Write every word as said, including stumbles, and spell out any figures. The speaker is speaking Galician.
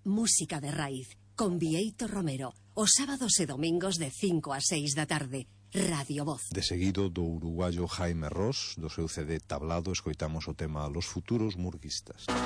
música de raíz, con Bieito Romero, os sábados e domingos de cinco a seis da tarde. Radio Voz. De seguido do uruguayo Jaime Ross, do seu C D Tablado, escoitamos o tema Los futuros murguistas.